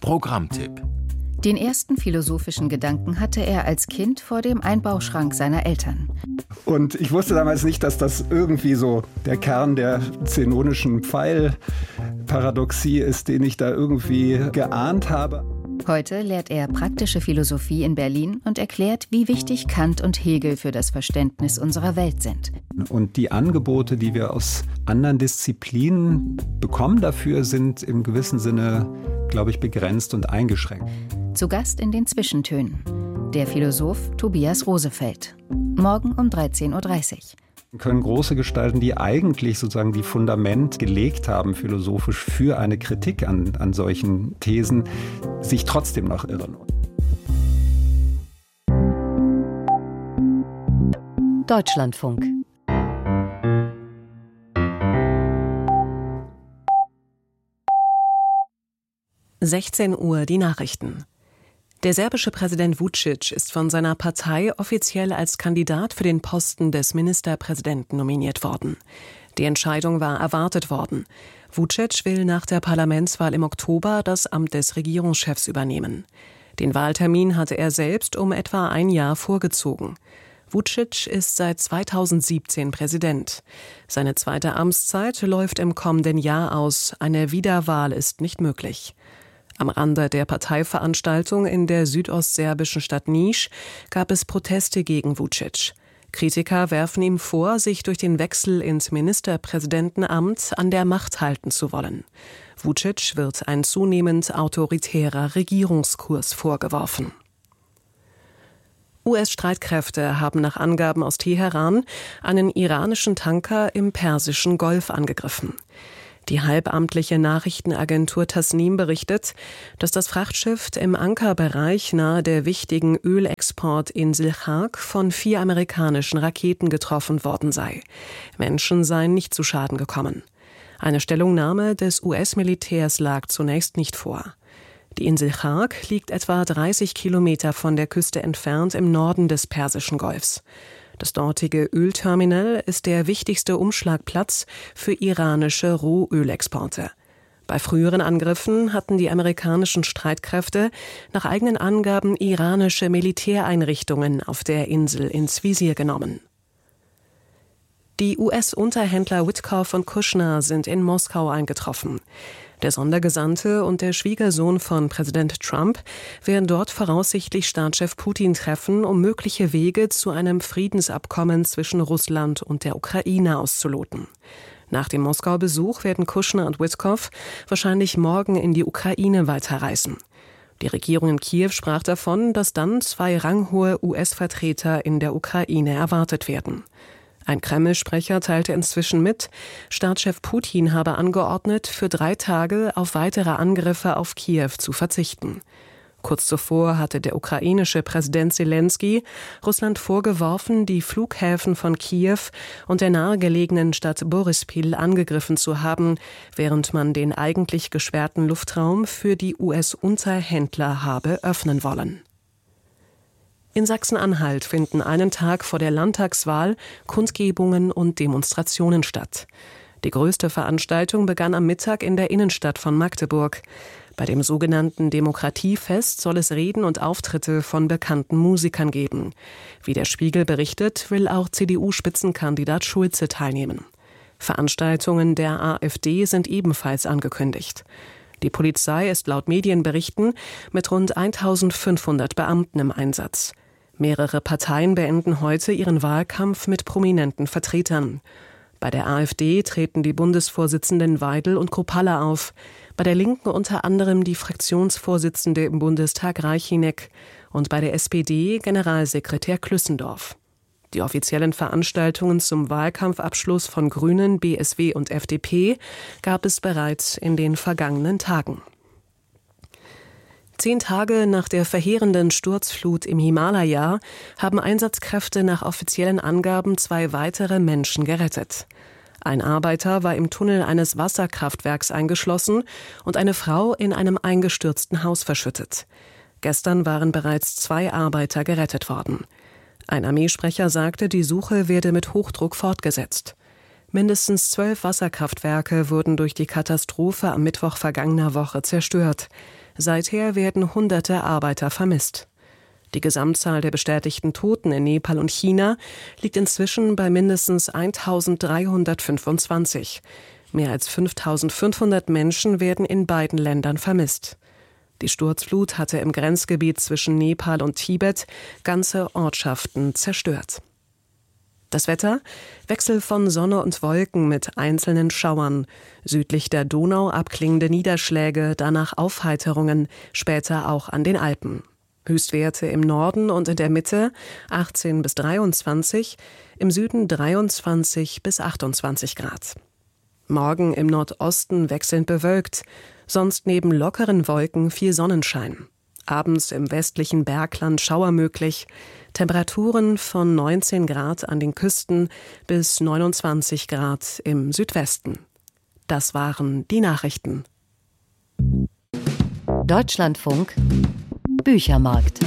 Programmtipp. Den ersten philosophischen Gedanken hatte er als Kind vor dem Einbauschrank seiner Eltern. Und ich wusste damals nicht, dass das irgendwie so der Kern der zenonischen Pfeilparadoxie ist, den ich da irgendwie geahnt habe. Heute lehrt er praktische Philosophie in Berlin und erklärt, wie wichtig Kant und Hegel für das Verständnis unserer Welt sind. Und die Angebote, die wir aus anderen Disziplinen bekommen dafür, sind im gewissen Sinne, glaube ich, begrenzt und eingeschränkt. Zu Gast in den Zwischentönen der Philosoph Tobias Rosefeld. Morgen um 13.30 Uhr. Können große Gestalten, die eigentlich sozusagen die Fundament gelegt haben, philosophisch für eine Kritik an solchen Thesen, sich trotzdem noch irren. Deutschlandfunk. (16 Uhr) die Nachrichten. Der serbische Präsident Vučić ist von seiner Partei offiziell als Kandidat für den Posten des Ministerpräsidenten nominiert worden. Die Entscheidung war erwartet worden. Vučić will nach der Parlamentswahl im Oktober das Amt des Regierungschefs übernehmen. Den Wahltermin hatte er selbst um etwa ein Jahr vorgezogen. Vučić ist seit 2017 Präsident. Seine zweite Amtszeit läuft im kommenden Jahr aus. Eine Wiederwahl ist nicht möglich. Am Rande der Parteiveranstaltung in der südostserbischen Stadt Niš gab es Proteste gegen Vučić. Kritiker werfen ihm vor, sich durch den Wechsel ins Ministerpräsidentenamt an der Macht halten zu wollen. Vučić wird ein zunehmend autoritärer Regierungskurs vorgeworfen. US-Streitkräfte haben nach Angaben aus Teheran einen iranischen Tanker im Persischen Golf angegriffen. Die halbamtliche Nachrichtenagentur Tasnim berichtet, dass das Frachtschiff im Ankerbereich nahe der wichtigen Ölexportinsel Chag von 4 amerikanischen Raketen getroffen worden sei. Menschen seien nicht zu Schaden gekommen. Eine Stellungnahme des US-Militärs lag zunächst nicht vor. Die Insel Chag liegt etwa 30 Kilometer von der Küste entfernt im Norden des Persischen Golfs. Das dortige Ölterminal ist der wichtigste Umschlagplatz für iranische Rohölexporte. Bei früheren Angriffen hatten die amerikanischen Streitkräfte nach eigenen Angaben iranische Militäreinrichtungen auf der Insel ins Visier genommen. Die US-Unterhändler Witkoff und Kushner sind in Moskau eingetroffen. Der Sondergesandte und der Schwiegersohn von Präsident Trump werden dort voraussichtlich Staatschef Putin treffen, um mögliche Wege zu einem Friedensabkommen zwischen Russland und der Ukraine auszuloten. Nach dem Moskau-Besuch werden Kushner und Witkoff wahrscheinlich morgen in die Ukraine weiterreisen. Die Regierung in Kiew sprach davon, dass dann 2 ranghohe US-Vertreter in der Ukraine erwartet werden. Ein Kreml-Sprecher teilte inzwischen mit, Staatschef Putin habe angeordnet, für 3 Tage auf weitere Angriffe auf Kiew zu verzichten. Kurz zuvor hatte der ukrainische Präsident Selenskyj Russland vorgeworfen, die Flughäfen von Kiew und der nahegelegenen Stadt Boryspil angegriffen zu haben, während man den eigentlich gesperrten Luftraum für die US-Unterhändler habe öffnen wollen. In Sachsen-Anhalt finden einen Tag vor der Landtagswahl Kundgebungen und Demonstrationen statt. Die größte Veranstaltung begann am Mittag in der Innenstadt von Magdeburg. Bei dem sogenannten Demokratiefest soll es Reden und Auftritte von bekannten Musikern geben. Wie der Spiegel berichtet, will auch CDU-Spitzenkandidat Schulze teilnehmen. Veranstaltungen der AfD sind ebenfalls angekündigt. Die Polizei ist laut Medienberichten mit rund 1500 Beamten im Einsatz. Mehrere Parteien beenden heute ihren Wahlkampf mit prominenten Vertretern. Bei der AfD treten die Bundesvorsitzenden Weidel und Kropalla auf, bei der Linken unter anderem die Fraktionsvorsitzende im Bundestag Reichinek und bei der SPD Generalsekretär Klüssendorf. Die offiziellen Veranstaltungen zum Wahlkampfabschluss von Grünen, BSW und FDP gab es bereits in den vergangenen Tagen. 10 Tage nach der verheerenden Sturzflut im Himalaya haben Einsatzkräfte nach offiziellen Angaben 2 weitere Menschen gerettet. Ein Arbeiter war im Tunnel eines Wasserkraftwerks eingeschlossen und eine Frau in einem eingestürzten Haus verschüttet. Gestern waren bereits 2 Arbeiter gerettet worden. Ein Armeesprecher sagte, die Suche werde mit Hochdruck fortgesetzt. Mindestens 12 Wasserkraftwerke wurden durch die Katastrophe am Mittwoch vergangener Woche zerstört. Seither werden Hunderte Arbeiter vermisst. Die Gesamtzahl der bestätigten Toten in Nepal und China liegt inzwischen bei mindestens 1.325. Mehr als 5.500 Menschen werden in beiden Ländern vermisst. Die Sturzflut hatte im Grenzgebiet zwischen Nepal und Tibet ganze Ortschaften zerstört. Das Wetter: Wechsel von Sonne und Wolken mit einzelnen Schauern. Südlich der Donau abklingende Niederschläge, danach Aufheiterungen, später auch an den Alpen. Höchstwerte im Norden und in der Mitte 18 bis 23, im Süden 23 bis 28 Grad. Morgen im Nordosten wechselnd bewölkt, sonst neben lockeren Wolken viel Sonnenschein. Abends im westlichen Bergland Schauer möglich, Temperaturen von 19 Grad an den Küsten bis 29 Grad im Südwesten. Das waren die Nachrichten. Deutschlandfunk Büchermarkt.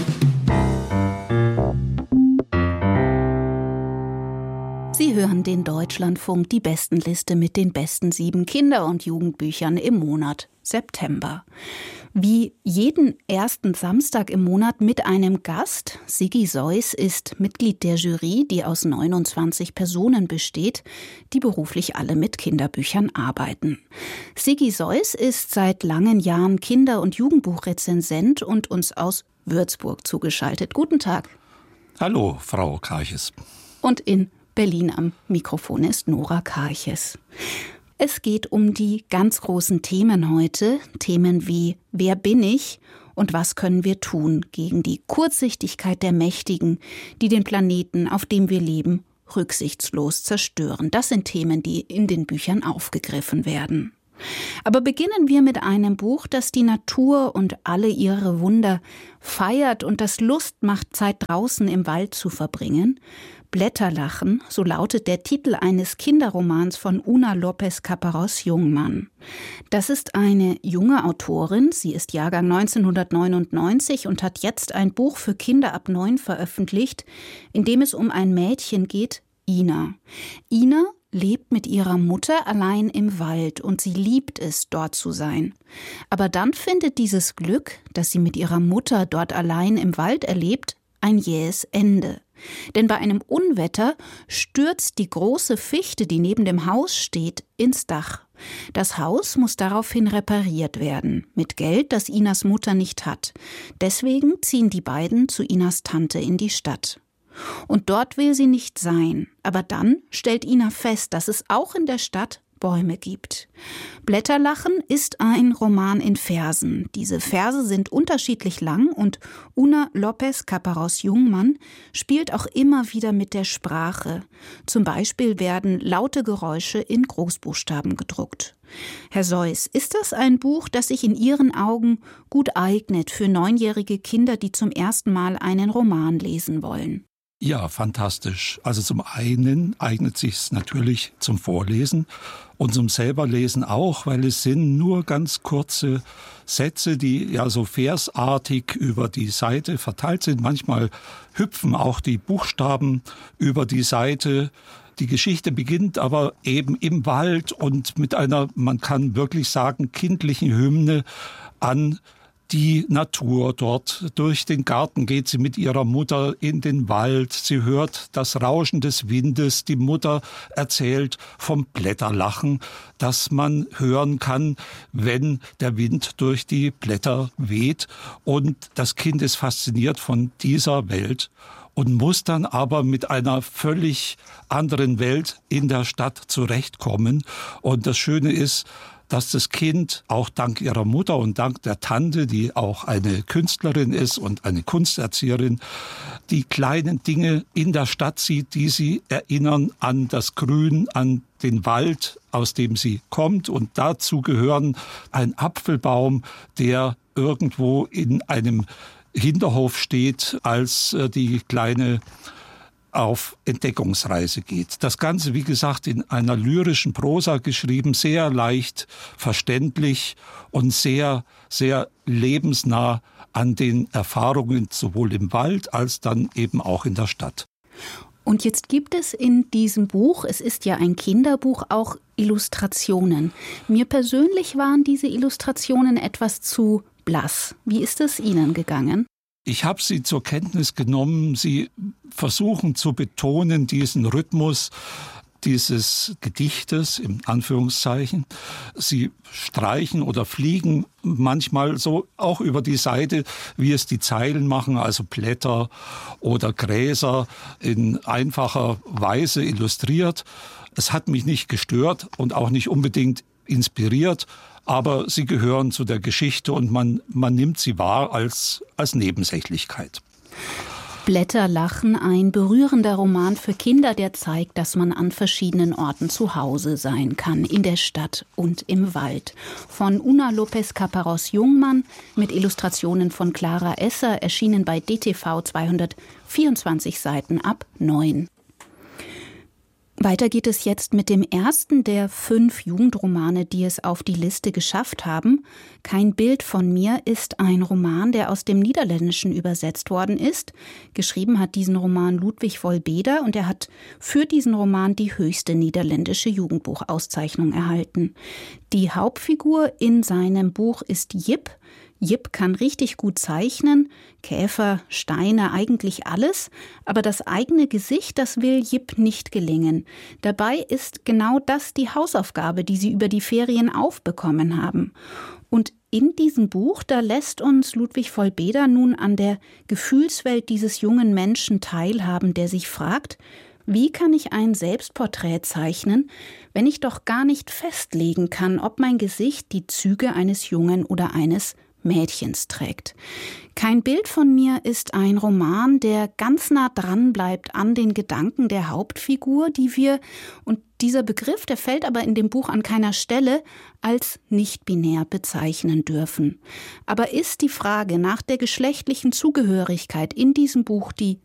Sie hören den Deutschlandfunk, die Bestenliste mit den besten 7 Kinder- und Jugendbüchern im Monat September. Wie jeden ersten Samstag im Monat mit einem Gast. Siggi Seuss ist Mitglied der Jury, die aus 29 Personen besteht, die beruflich alle mit Kinderbüchern arbeiten. Siggi Seuss ist seit langen Jahren Kinder- und Jugendbuchrezensent und uns aus Würzburg zugeschaltet. Guten Tag. Hallo, Frau Karches. Und in Berlin am Mikrofon ist Nora Karches. Es geht um die ganz großen Themen heute. Themen wie: Wer bin ich und was können wir tun gegen die Kurzsichtigkeit der Mächtigen, die den Planeten, auf dem wir leben, rücksichtslos zerstören. Das sind Themen, die in den Büchern aufgegriffen werden. Aber beginnen wir mit einem Buch, das die Natur und alle ihre Wunder feiert und das Lust macht, Zeit draußen im Wald zu verbringen. Blätterlachen, so lautet der Titel eines Kinderromans von Una López Caparrós-Jungmann. Das ist eine junge Autorin, sie ist Jahrgang 1999 und hat jetzt ein Buch für Kinder ab 9 veröffentlicht, in dem es um ein Mädchen geht, Ina. Ina lebt mit ihrer Mutter allein im Wald und sie liebt es, dort zu sein. Aber dann findet dieses Glück, das sie mit ihrer Mutter dort allein im Wald erlebt, ein jähes Ende. Denn bei einem Unwetter stürzt die große Fichte, die neben dem Haus steht, ins Dach. Das Haus muss daraufhin repariert werden, mit Geld, das Inas Mutter nicht hat. Deswegen ziehen die beiden zu Inas Tante in die Stadt. Und dort will sie nicht sein. Aber dann stellt Ina fest, dass es auch in der Stadt Bäume gibt. Blätterlachen ist ein Roman in Versen. Diese Verse sind unterschiedlich lang und Una López Caparrós-Jungmann spielt auch immer wieder mit der Sprache. Zum Beispiel werden laute Geräusche in Großbuchstaben gedruckt. Herr Seuss, ist das ein Buch, das sich in Ihren Augen gut eignet für 9-jährige Kinder, die zum ersten Mal einen Roman lesen wollen? Ja, fantastisch. Also zum einen eignet sich's natürlich zum Vorlesen und zum Selberlesen auch, weil es sind nur ganz kurze Sätze, die ja so versartig über die Seite verteilt sind. Manchmal hüpfen auch die Buchstaben über die Seite. Die Geschichte beginnt aber eben im Wald und mit einer, man kann wirklich sagen, kindlichen Hymne an die Natur. Dort durch den Garten geht sie mit ihrer Mutter in den Wald. Sie hört das Rauschen des Windes. Die Mutter erzählt vom Blätterlachen, das man hören kann, wenn der Wind durch die Blätter weht. Und das Kind ist fasziniert von dieser Welt und muss dann aber mit einer völlig anderen Welt in der Stadt zurechtkommen. Und das Schöne ist, dass das Kind auch dank ihrer Mutter und dank der Tante, die auch eine Künstlerin ist und eine Kunsterzieherin, die kleinen Dinge in der Stadt sieht, die sie erinnern an das Grün, an den Wald, aus dem sie kommt. Und dazu gehören ein Apfelbaum, der irgendwo in einem Hinterhof steht, als die Kleine auf Entdeckungsreise geht. Das Ganze, wie gesagt, in einer lyrischen Prosa geschrieben, sehr leicht verständlich und sehr, sehr lebensnah an den Erfahrungen sowohl im Wald als dann eben auch in der Stadt. Und jetzt gibt es in diesem Buch, es ist ja ein Kinderbuch, auch Illustrationen. Mir persönlich waren diese Illustrationen etwas zu blass. Wie ist es Ihnen gegangen? Ich habe sie zur Kenntnis genommen. Sie versuchen zu betonen diesen Rhythmus dieses Gedichtes, in Anführungszeichen. Sie streichen oder fliegen manchmal so auch über die Seite, wie es die Zeilen machen, also Blätter oder Gräser in einfacher Weise illustriert. Es hat mich nicht gestört und auch nicht unbedingt inspiriert, aber sie gehören zu der Geschichte und man nimmt sie wahr als Nebensächlichkeit. Blätter lachen, ein berührender Roman für Kinder, der zeigt, dass man an verschiedenen Orten zu Hause sein kann, in der Stadt und im Wald. Von Una López-Caparrós-Jungmann mit Illustrationen von Clara Esser, erschienen bei DTV, 224 Seiten ab 9. Weiter geht es jetzt mit dem ersten der 5 Jugendromane, die es auf die Liste geschafft haben. Kein Bild von mir ist ein Roman, der aus dem Niederländischen übersetzt worden ist. Geschrieben hat diesen Roman Ludwig Volbeda und er hat für diesen Roman die höchste niederländische Jugendbuchauszeichnung erhalten. Die Hauptfigur in seinem Buch ist Jip. Jip kann richtig gut zeichnen, Käfer, Steine, eigentlich alles, aber das eigene Gesicht, das will Jip nicht gelingen. Dabei ist genau das die Hausaufgabe, die sie über die Ferien aufbekommen haben. Und in diesem Buch, da lässt uns Ludwig Volbeda nun an der Gefühlswelt dieses jungen Menschen teilhaben, der sich fragt, wie kann ich ein Selbstporträt zeichnen, wenn ich doch gar nicht festlegen kann, ob mein Gesicht die Züge eines Jungen oder eines Mädchens trägt. Kein Bild von mir ist ein Roman, der ganz nah dran bleibt an den Gedanken der Hauptfigur, die wir, und dieser Begriff, der fällt aber in dem Buch an keiner Stelle, als nicht-binär bezeichnen dürfen. Aber ist die Frage nach der geschlechtlichen Zugehörigkeit in diesem Buch die